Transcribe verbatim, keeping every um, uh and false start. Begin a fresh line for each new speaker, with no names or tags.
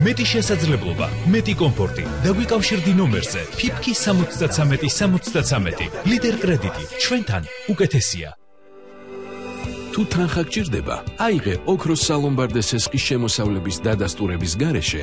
მეტი შესაძლებლობა, მეტი კომფორტი. დაგვიკავშირდი ნომერზე ფიფკი სამოცდათრამეტი სამოცდათრამეტი. ლიდერ კრედიტი, ჩვენთან უკეთესია.
თუ თანხა გჭირდება, აიღე ოქროს სალომბარდე სესხის შემოსავლების დადასტურების გარეშე